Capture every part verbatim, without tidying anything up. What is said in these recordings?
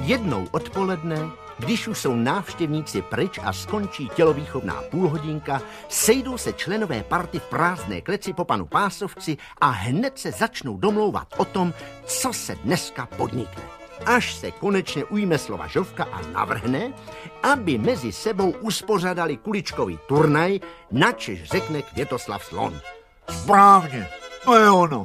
Jednou odpoledne, když už jsou návštěvníci pryč a skončí tělovýchovná půlhodinka, sejdou se členové party v prázdné kleci po panu Pásovci a hned se začnou domlouvat o tom, co se dneska podnikne. Až se konečně ujme slova Žofka a navrhne, aby mezi sebou uspořádali kuličkový turnaj, načež řekne Květoslav Slon. Správně, to je ono.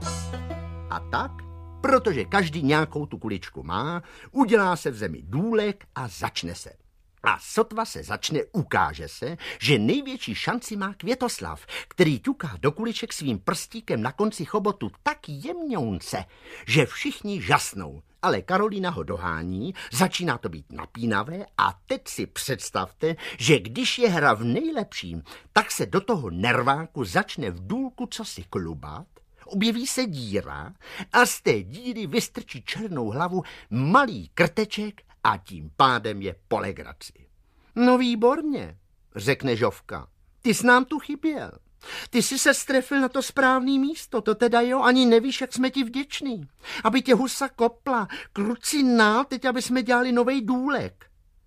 A tak, protože každý nějakou tu kuličku má, udělá se v zemi důlek a začne se. A sotva se začne, ukáže se, že největší šanci má Květoslav, který ťuká do kuliček svým prstíkem na konci chobotu tak jemňounce, že všichni žasnou. Ale Karolína ho dohání, začíná to být napínavé a teď si představte, že když je hra v nejlepším, tak se do toho nerváku začne v důlku cosi klubat, objeví se díra a z té díry vystrčí černou hlavu malý krteček a tím pádem je po legraci. No výborně, řekne Žofka, ty jsi nám tu chyběl. Ty jsi se strefil na to správný místo, to teda jo, ani nevíš, jak jsme ti vděční. Aby tě husa kopla, kruci nál, teď aby jsme dělali novej důlek.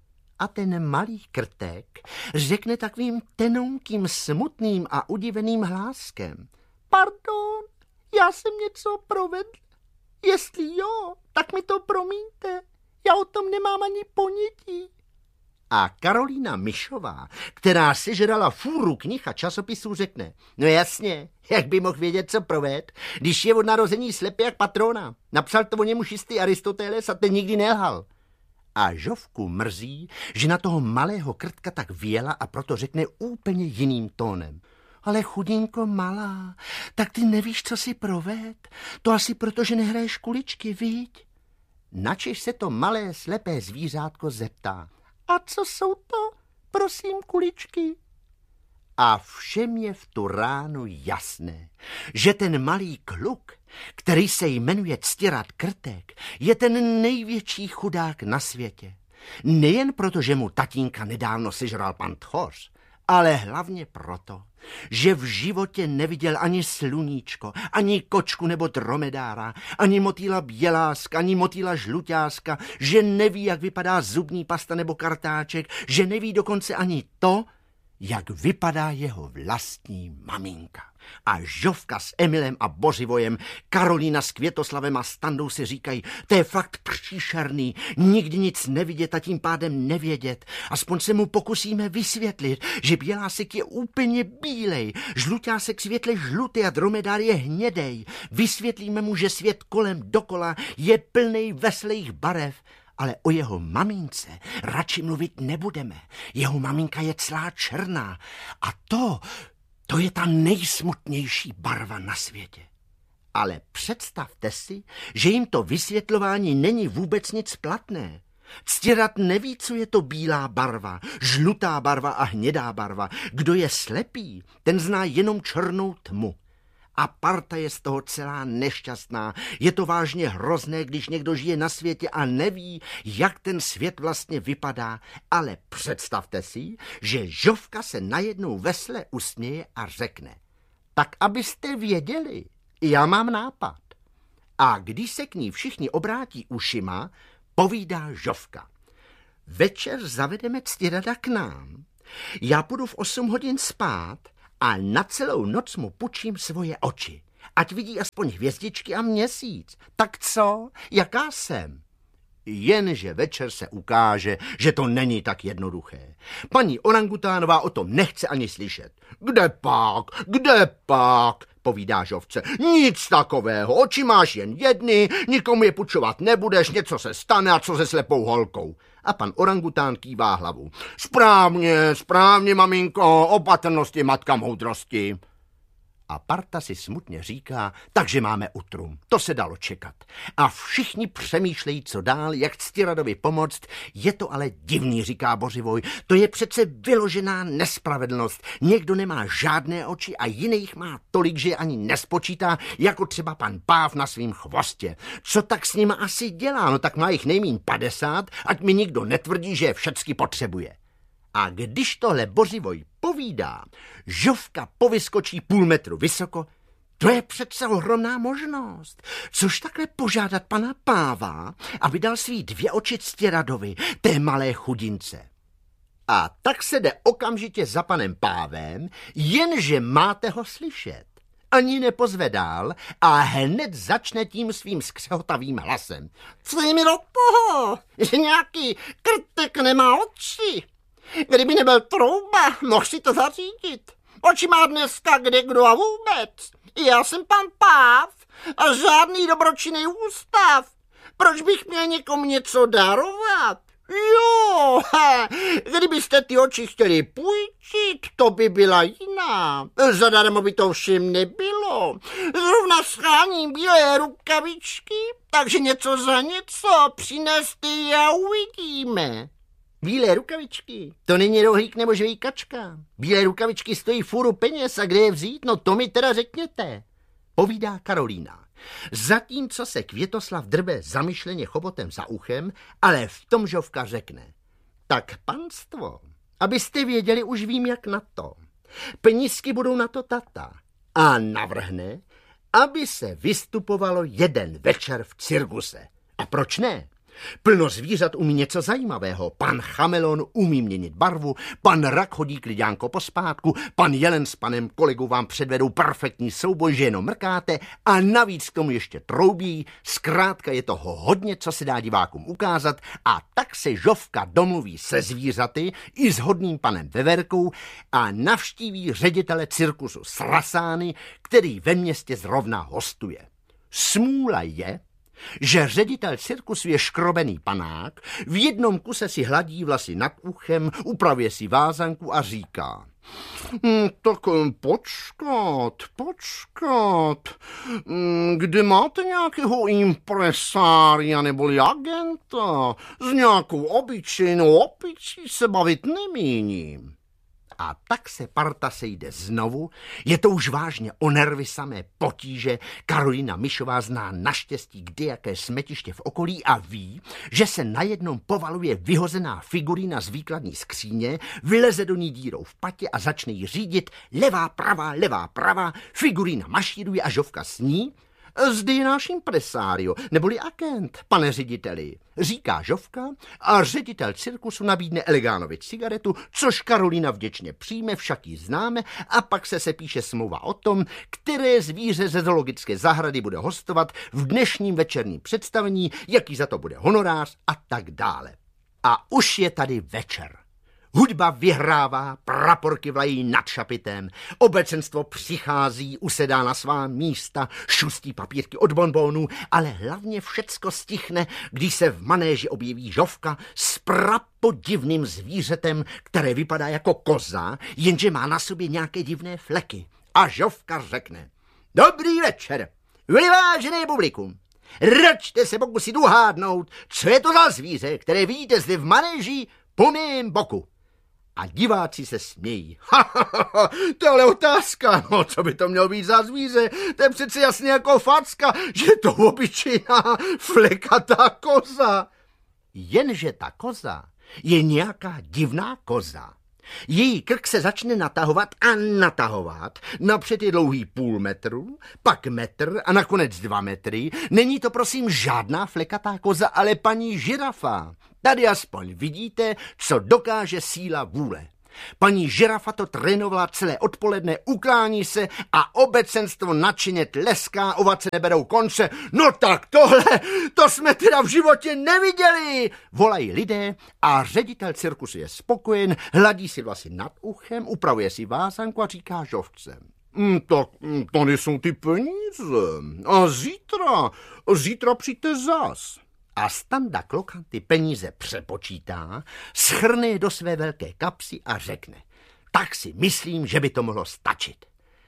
A ten malý krtek řekne takovým tenounkým, smutným a udiveným hláskem. Pardon, já jsem něco provedl. Jestli jo, tak mi to promiňte. Já o tom nemám ani ponětí. A Karolína Myšová, která sežrala fůru knih a časopisů, řekne, no jasně, jak by mohl vědět, co proved, když je od narození slepý jak patrona. Napsal to o němu šistý Aristoteles a ten nikdy nelhal. A Žofku mrzí, že na toho malého krtka tak věla a proto řekne úplně jiným tónem. Ale chudinko malá, tak ty nevíš, co si proved? To asi proto, že nehraješ kuličky, viď? Načež se to malé slepé zvířátko zeptá. A co jsou to, prosím, kuličky? A všem je v tu ránu jasné, že ten malý kluk, který se jmenuje Ctirad Krtek, je ten největší chudák na světě. Nejen proto, že mu tatínka nedávno sežral pan Tchoř, ale hlavně proto, že v životě neviděl ani sluníčko, ani kočku nebo dromedára, ani motýla běláska, ani motýla žluťáska, že neví, jak vypadá zubní pasta nebo kartáček, že neví dokonce ani to, jak vypadá jeho vlastní maminka. A Žofka s Emilem a Bořivojem, Karolína s Květoslavem a Standou si říkají, to je fakt příšerný, nikdy nic nevidět a tím pádem nevědět. Aspoň se mu pokusíme vysvětlit, že bělásek je úplně bílej, žluťásek světle žlutý a dromedár je hnědej. Vysvětlíme mu, že svět kolem dokola je plnej veselých barev. Ale o jeho mamince radši mluvit nebudeme. Jeho maminka je celá černá. A to, to je ta nejsmutnější barva na světě. Ale představte si, že jim to vysvětlování není vůbec nic platné. Ctirad neví, co je to bílá barva, žlutá barva a hnědá barva. Kdo je slepý, ten zná jenom černou tmu. A parta je z toho celá nešťastná. Je to vážně hrozné, když někdo žije na světě a neví, jak ten svět vlastně vypadá. Ale představte si, že Žofka se najednou vesle usměje a řekne. Tak abyste věděli, já mám nápad. A když se k ní všichni obrátí ušima, povídá Žofka. Večer zavedeme Ctirada k nám. Já půjdu v osm hodin spát a na celou noc mu půjčím svoje oči. Ať vidí aspoň hvězdičky a měsíc. Tak co? Jaká jsem? Jenže večer se ukáže, že to není tak jednoduché. Paní Orangutánová o tom nechce ani slyšet. Kde pak? Kde pak? Povídá Žofce. Nic takového, oči máš jen jedny, nikomu je půjčovat nebudeš, něco se stane a co se slepou holkou. A pan Orangután kývá hlavu. Správně, správně, maminko, opatrnost je matka moudrosti. A parta si smutně říká, takže máme utrum. To se dalo čekat. A všichni přemýšlejí, co dál, jak Ctiradovi pomoct. Je to ale divný, říká Bořivoj. To je přece vyložená nespravedlnost. Někdo nemá žádné oči a jiný jich má tolik, že je ani nespočítá, jako třeba pan Páv na svým chvostě. Co tak s nima asi dělá? No tak má jich nejmíň padesát, ať mi nikdo netvrdí, že je všecky potřebuje. A když tohle Bořivoj povídá, Žofka povyskočí půl metru vysoko, To je přece ohromná možnost. Což takhle požádat pana Páva, aby dal svý dvě oči Ctiradovi, té malé chudince. A tak se jde okamžitě za panem Pávem, jenže máte ho slyšet. Ani nepozve dál a hned začne tím svým skřehotavým hlasem. Co je mi do toho, že nějaký krtek nemá oči? Kdyby nebyl Trouba, mohl si to zařídit. Oči má dneska kde kdo a vůbec. Já jsem pan Páv a žádný dobročinný ústav. Proč bych měl někomu něco darovat? Jo, he, kdybyste ty oči chtěli půjčit, to by byla jiná. Zadarmo by to všem nebylo. Zrovna scháním bílé rukavičky, takže něco za něco přineste a uvidíme. Bílé rukavičky, to není rohlík nebo žvejkačka. Bílé rukavičky stojí fůru peněz a kde je vzít, no to mi teda řekněte, povídá Karolína. Zatímco se Květoslav drbe zamyšleně chobotem za uchem, ale v tom Žofka řekne. Tak panstvo, abyste věděli, už vím jak na to. Penízky budou na to tata. A navrhne, aby se vystupovalo jeden večer v cirkuse. A proč ne? Plno zvířat umí něco zajímavého. Pan Chamelon umí měnit barvu, pan Rak hodí klidňánko pospátku, pan Jelen s panem kolegou vám předvedou perfektní souboj, že jenom mrkáte a navíc k tomu ještě troubí. Zkrátka je toho hodně, co se dá divákům ukázat a tak se Žofka domluví se zvířaty i s hodným panem Veverkou a navštíví ředitele cirkusu Srasány, který ve městě zrovna hostuje. Smůla je, že ředitel cirkusu je škrobený panák, v jednom kuse si hladí vlasy nad uchem, upravuje si vázanku a říká. Hm, tak počkat, počkat, kde máte nějakého impresária neboli agenta? S nějakou obyčejnou opičí se bavit nemíním. A tak se parta sejde znovu, je to už vážně o nervy samé potíže, Karolína Mišová zná naštěstí kdejaké smetiště v okolí a ví, že se najednou povaluje vyhozená figurína z výkladní skříně, vyleze do ní dírou v patě a začne jí řídit levá, pravá, levá, pravá, figurína mašíruje a Žofka s ní. Zde je náš impresário, neboli agent, pane řediteli, říká Žofka a ředitel cirkusu nabídne Elegánovi cigaretu, což Karolína vděčně přijme, však ji známe, a pak se sepíše smlouva o tom, které zvíře ze zoologické zahrady bude hostovat v dnešním večerním představení, jaký za to bude honorář a tak dále. A už je tady večer. Hudba vyhrává, praporky vlají nad šapitem, obecenstvo přichází, usedá na svá místa, šustí papírky od bonbónů, ale hlavně všecko stichne, když se v manéži objeví Žofka s prapodivným zvířetem, které vypadá jako koza, jenže má na sobě nějaké divné fleky. A Žofka řekne, dobrý večer, vyvážené publikum. Račte se pokusit uhádnout, co je to za zvíře, které vidíte zde v manéži po mém boku. A diváci se smějí. Ha, ha, ha, ha, to je ale otázka, no co by to mělo být za zvíře, to je přece jasně jako facka, že to obyčejná flekatá koza. Jenže ta koza je nějaká divná koza. Její krk se začne natahovat a natahovat. Napřed je dlouhý půl metru, pak metr a nakonec dva metry. Není to prosím žádná flekatá koza, ale paní žirafa. Tady aspoň vidíte, co dokáže síla vůle. Paní žirafa to trénovala celé odpoledne, uklání se a obecenstvo nadšeně tleská, ovace neberou konce. No tak tohle, to jsme teda v životě neviděli, volají lidé a ředitel cirkusu je spokojen, hladí si vlasy nad uchem, upravuje si vázanku a říká Žofce. Mm, tak mm, tady jsou ty peníze a zítra, zítra přijďte zas. A Standa Klokan ty peníze přepočítá, schrne je do své velké kapsy a řekne, tak si myslím, že by to mohlo stačit.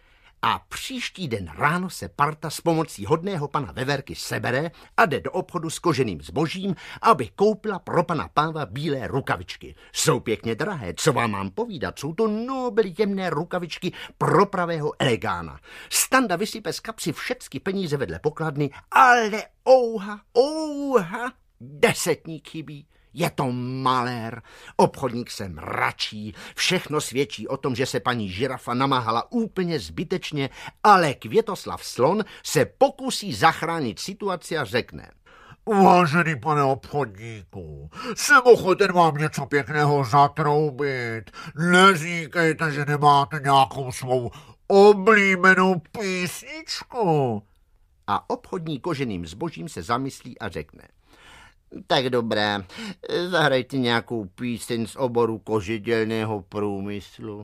A příští den ráno se parta s pomocí hodného pana Veverky sebere a jde do obchodu s koženým zbožím, aby koupila pro pana Páva bílé rukavičky. Jsou pěkně drahé, co vám mám povídat, jsou to nobly jemné rukavičky pro pravého Elegána. Standa vysype z kapsy všecky peníze vedle pokladny, ale ouha, ouha, desetník chybí. Je to malér. Obchodník se mračí, všechno svědčí o tom, že se paní žirafa namáhala úplně zbytečně, ale Květoslav Slon se pokusí zachránit situaci a řekne: Vážený pane obchodníku, jsem ochoten vám něco pěkného zatroubit. Neříkejte, že nemáte nějakou svou oblíbenou písničku. A obchodník koženým zbožím se zamyslí a řekne: Tak dobré, zahrajte nějakou píseň z oboru kožidělného průmyslu.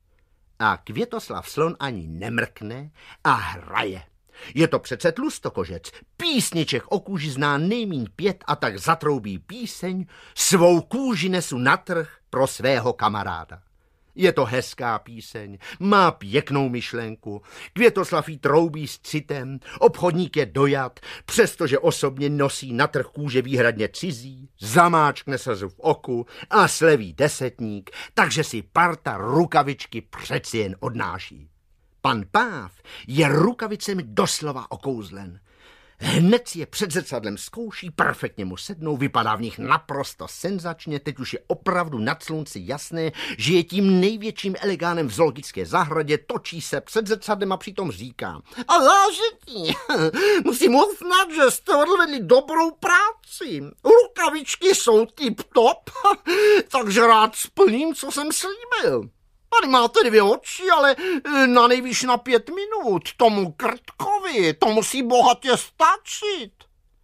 A Květoslav Slon ani nemrkne a hraje. Je to přece tlustokožec, písniček o kůži zná nejmíň pět a tak zatroubí píseň: Svou kůži nesu na trh pro svého kamaráda. Je to hezká píseň, má pěknou myšlenku, Květoslav jí troubí s citem, obchodník je dojat, přestože osobně nosí na trh kůže výhradně cizí, zamáčkne slzu v oku a sleví desetník, takže si parta rukavičky přeci jen odnáší. Pan Páv je rukavicemi doslova okouzlen. Hned si je před zrcadlem zkouší, perfektně mu sednou, vypadá v nich naprosto senzačně, teď už je opravdu nad slunci jasné, že je tím největším elegánem v zoologické zahradě, točí se před zrcadlem a přitom říká: A zážití, musím uznat, že jste odvedli dobrou práci. Rukavičky jsou tip-top, takže rád splním, co jsem slíbil. Tady máte dvě oči, ale na nejvýš na pět minut. Tomu Krtkovi to musí bohatě stačit.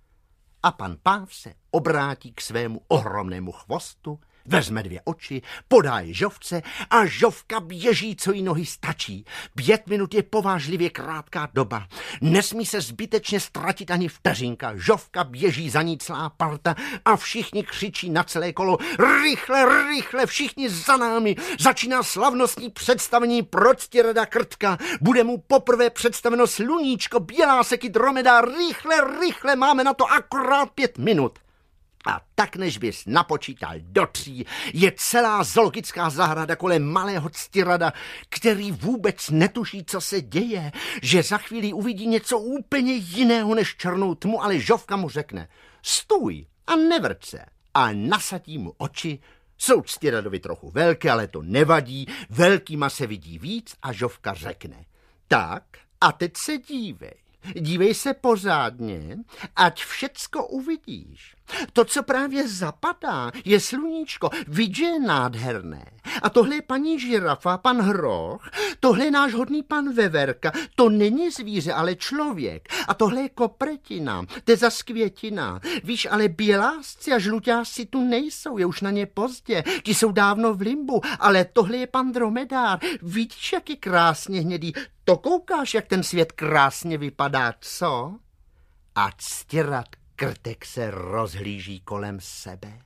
A pan Páv se obrátí k svému ohromnému chvostu, vezme dvě oči, podá je Žofce a Žofka běží, co jí nohy stačí. Pět minut je povážlivě krátká doba. Nesmí se zbytečně ztratit ani vteřinka. Žofka běží za ní celá parta a všichni křičí na celé kolo: Rychle, rychle, všichni za námi. Začíná slavnostní představení Proctirada Krtka. Bude mu poprvé představeno sluníčko, Bělásek i dromedár. Rychle, rychle, máme na to akorát pět minut. A tak, než bys napočítal do tří, je celá zoologická zahrada kolem malého Ctirada, který vůbec netuší, co se děje, že za chvíli uvidí něco úplně jiného než černou tmu, ale Žofka mu řekne: Stůj a nevrť se. A nasadí mu oči. Jsou Ctiradovi trochu velké, ale to nevadí, velkýma se vidí víc a Žofka řekne: Tak a teď se dívej. Dívej se pořádně, ať všecko uvidíš. To, co právě zapadá, je sluníčko, vidíš, je nádherné. A tohle je paní žirafa, pan Hroch, tohle je náš hodný pan Veverka, to není zvíře, ale člověk. A tohle je kopretina, to je zas květina. Víš, ale bělásci a žluťásci tu nejsou, je už na ně pozdě, ti jsou dávno v limbu, ale tohle je pan dromedár. Vidíš, jak je krásně hnědý, to koukáš, jak ten svět krásně vypadá, co? A Ctirad Krtek se rozhlíží kolem sebe.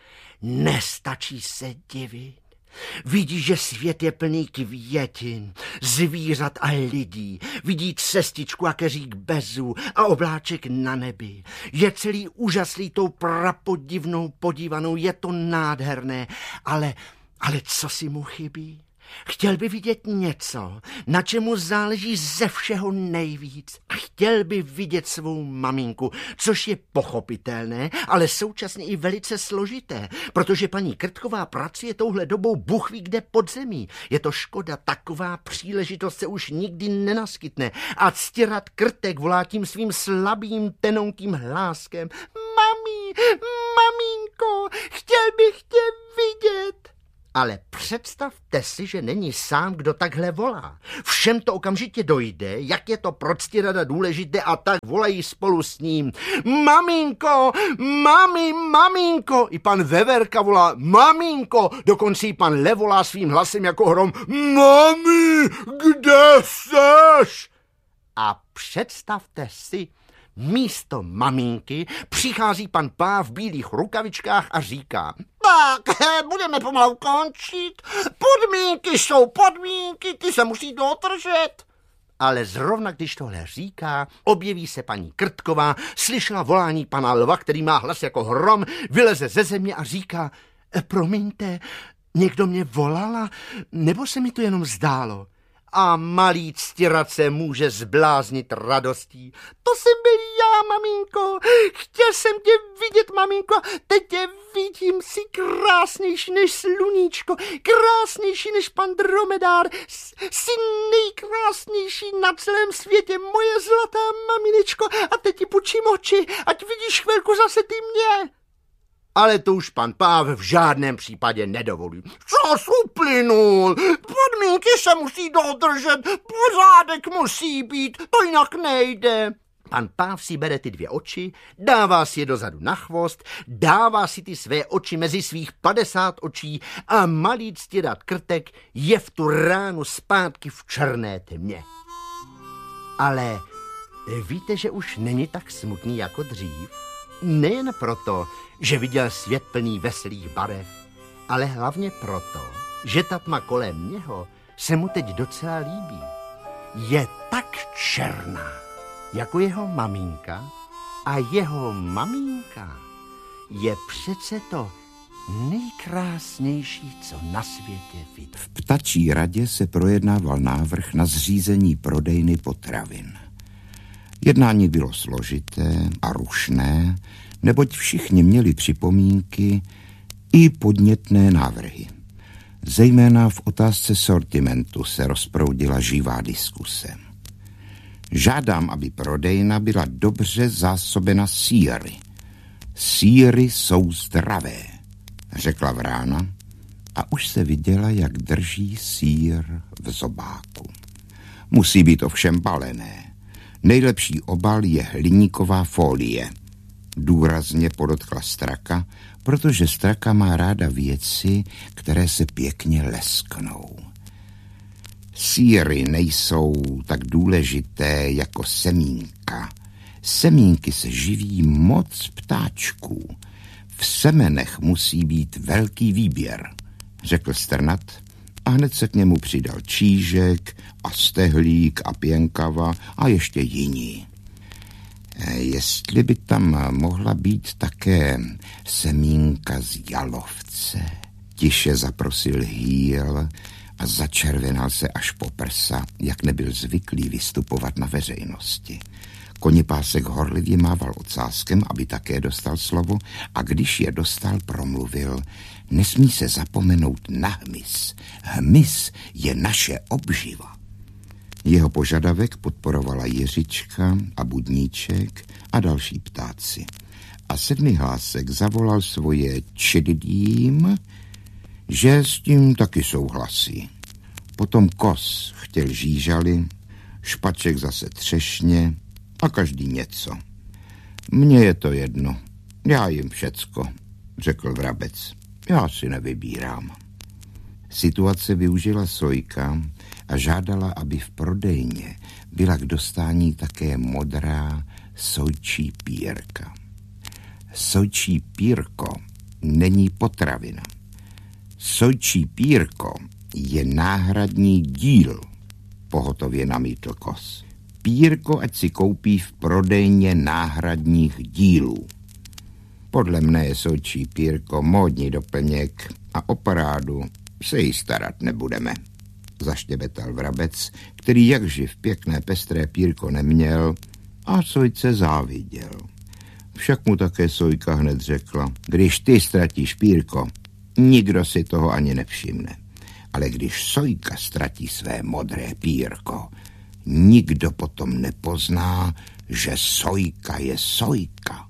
Nestačí se divit. Vidí, že svět je plný květin, zvířat a lidí. Vidí cestičku a keřík bezů a obláček na nebi. Je celý úžaslý tou prapodivnou podívanou, je to nádherné, ale, ale co si mu chybí? Chtěl by vidět něco, na čemu záleží ze všeho nejvíc. A chtěl by vidět svou maminku, což je pochopitelné, ale současně i velice složité, protože paní Krtková pracuje touhle dobou Bůh ví kde pod zemí. Je to škoda, taková příležitost se už nikdy nenaskytne. A Ctirad Krtek volá tím svým slabým tenonkým hláskem: Mami, maminko, chtěl bych tě vidět. Ale představte si, že není sám, kdo takhle volá. Všem to okamžitě dojde, jak je to pro Ctirada důležité, a tak volají spolu s ním: Maminko, mami, maminko. I pan Veverka volá: Maminko. Dokonce i pan Lev volá svým hlasem jako hrom: Mami, kde seš? A představte si, místo maminky přichází pan Páv v bílých rukavičkách a říká: Tak, budeme pomalu končit. Podmínky jsou podmínky, ty se musí dodržet. Ale zrovna když tohle říká, objeví se paní Krtková, slyšela volání pana Lva, který má hlas jako hrom, vyleze ze země a říká: Promiňte, někdo mě volala, nebo se mi to jenom zdálo? a malý ctěrat se může zbláznit radostí. To jsem byl já, maminko. Chtěl jsem tě vidět, maminko. Teď tě vidím, si krásnější než sluníčko, krásnější než pan dromedár, jsi nejkrásnější na celém světě, moje zlatá maminečko. A teď ti půjčím oči, ať vidíš chvilku zase ty mě. Ale to už pan Páv v žádném případě nedovolí. Čas uplynul, podmínky se musí dodržet, pořádek musí být, to jinak nejde. Pan Páv si bere ty dvě oči, dává si je dozadu na chvost, dává si ty své oči mezi svých padesát očí a malý ctědat Krtek je v tu ránu zpátky v černé tmě. Ale víte, že už není tak smutný jako dřív? Nejen proto, že viděl svět plný veselých barev, ale hlavně proto, že ta tma kolem něho se mu teď docela líbí. Je tak černá, jako jeho maminka, a jeho maminka je přece to nejkrásnější, co na světě vidí. V ptačí radě se projednával návrh na zřízení prodejny potravin. Jednání bylo složité a rušné, neboť všichni měli připomínky i podnětné návrhy. Zejména v otázce sortimentu se rozproudila živá diskuse. Žádám, aby prodejna byla dobře zásobena sýry. Sýry jsou zdravé, řekla Vrána a už se viděla, jak drží sýr v zobáku. Musí být ovšem balené. Nejlepší obal je hliníková folie. Důrazně podotkla Straka, protože Straka má ráda věci, které se pěkně lesknou. Sýry nejsou tak důležité jako semínka. Semínky se živí moc ptáčků. V semenech musí být velký výběr, řekl Strnad a hned se k němu přidal Čížek a Stehlík a Pěnkava a ještě jiní. Jestli by tam mohla být také semínka z jalovce, tiše zaprosil Hýl a začervenal se až po prsa, jak nebyl zvyklý vystupovat na veřejnosti. Konipásek horlivě mával ocáskem, aby také dostal slovo, a když je dostal, promluvil: nesmí se zapomenout na hmyz. Hmyz je naše obživa. Jeho požadavek podporovala Jiřička a Budníček a další ptáci. A Sedmihlásek zavolal svoje čididím, že s tím taky souhlasí. Potom Kos chtěl žížaly, Špaček zase třešně a každý něco. Mně je to jedno, já jim všecko, řekl Vrabec. Já si nevybírám. Situace využila Sojka a žádala, aby v prodejně byla k dostání také modrá sojčí pírka. Sojčí pírko není potravina. Sojčí pírko je náhradní díl, pohotově namítl Kos. Pírko ať si koupí v prodejně náhradních dílů. Podle mne je sojčí pírko módní doplněk a o parádu se jí starat nebudeme, zaštěbetal Vrabec, který jakživ pěkné pestré pírko neměl a Sojce záviděl. Však mu také Sojka hned řekla: když ty ztratíš pírko, nikdo si toho ani nevšimne. Ale když Sojka ztratí své modré pírko, nikdo potom nepozná, že Sojka je Sojka.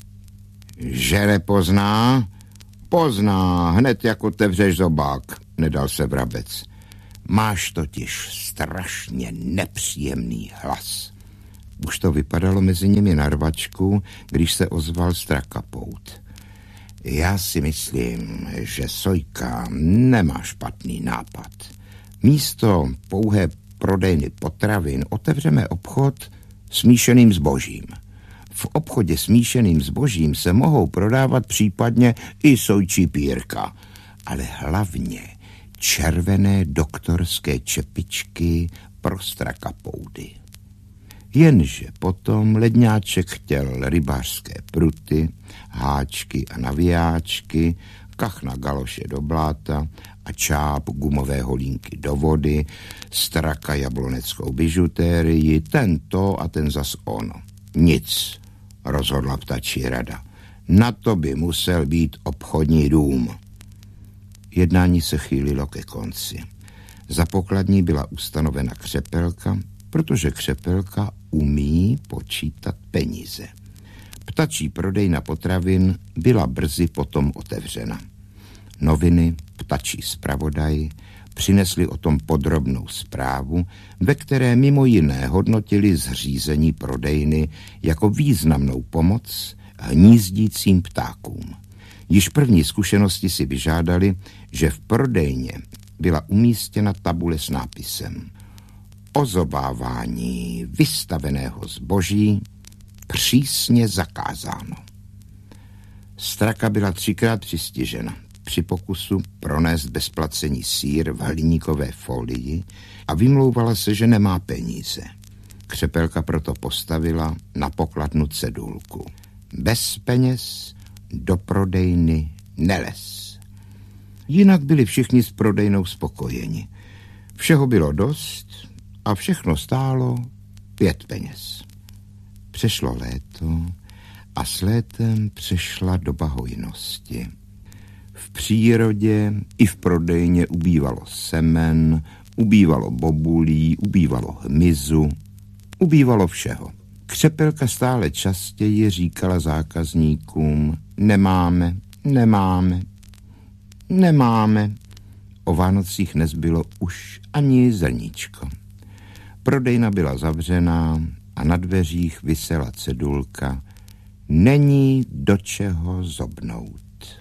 Že nepozná? Pozná, hned jak otevřeš zobák, nedal se Vrabec. Máš totiž strašně nepříjemný hlas. Už to vypadalo mezi nimi na rvačku, když se ozval Strakapout. Já si myslím, že Sojka nemá špatný nápad. Místo pouhé prodejny potravin otevřeme obchod smíšeným zbožím. V obchodě smíšeným zbožím se mohou prodávat případně i sojčí pírka, ale hlavně červené doktorské čepičky pro Strakapoudy. Jenže potom ledňáček chtěl rybářské pruty, háčky a navijáčky, kachna galoše do bláta a čáp gumové holínky do vody, straka jabloneckou bižutérii, tento a ten zas ono. Nic, rozhodla ptačí rada. Na to by musel být obchodní dům. Jednání se chýlilo ke konci. Za pokladní byla ustanovena křepelka, protože křepelka umí počítat peníze. Ptačí prodejna potravin byla brzy potom otevřena. Noviny, ptačí zpravodaj, přinesli o tom podrobnou zprávu, ve které mimo jiné hodnotili zřízení prodejny jako významnou pomoc hnízdícím ptákům. Již první zkušenosti si vyžádali, že v prodejně byla umístěna tabule s nápisem Ozobávání vystaveného zboží přísně zakázáno. Straka byla třikrát přistižena při pokusu pronést bez placení sýr v hliníkové folii a vymlouvala se, že nemá peníze. Křepelka proto postavila na pokladnu cedulku. Bez peněz do prodejny nelez. Jinak byli všichni s prodejnou spokojeni. Všeho bylo dost a všechno stálo pět peněz. Přešlo léto a s létem přešla doba hojnosti. V přírodě i v prodejně ubývalo semen, ubývalo bobulí, ubývalo hmyzu, ubývalo všeho. Křepelka stále častěji říkala zákazníkům nemáme, nemáme, nemáme. O Vánocích nezbylo už ani zrníčko. Prodejna byla zavřená a na dveřích visela cedulka není do čeho zobnout.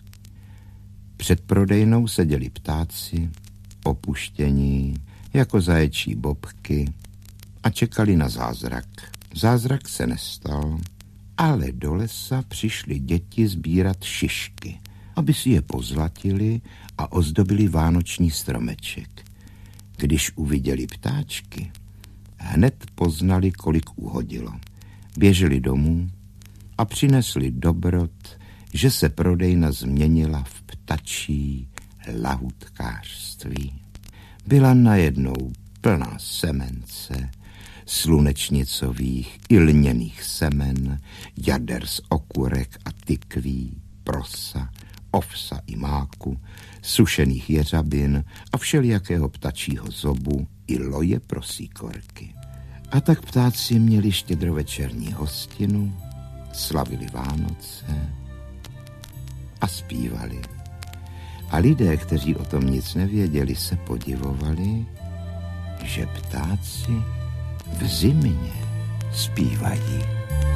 Před prodejnou seděli ptáci, opuštění, jako zaječí bobky a čekali na zázrak. Zázrak se nestal, ale do lesa přišly děti sbírat šišky, aby si je pozlatili a ozdobili vánoční stromeček. Když uviděli ptáčky, hned poznali, kolik uhodilo. Běželi domů a přinesli dobrot, že se prodejna změnila v ptačí lahutkářství. Byla najednou plná semence, slunečnicových i lněných semen, jader z okurek a tykví, prosa, ovsa i máku, sušených jeřabin a všelijakého ptačího zobu i loje pro síkorky. A tak ptáci měli štědrovečerní hostinu, slavili Vánoce a zpívali. A lidé, kteří o tom nic nevěděli, se podivovali, že ptáci v zimě zpívají.